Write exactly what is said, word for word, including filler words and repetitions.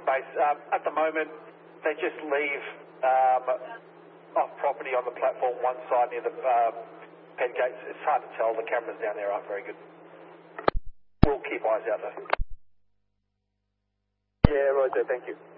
on base. Um, at the moment, they just leave um, off property on the platform one side near the um, pen gates. It's hard to tell. The cameras down there aren't very good. We'll keep eyes out though. Yeah, right there. Thank you.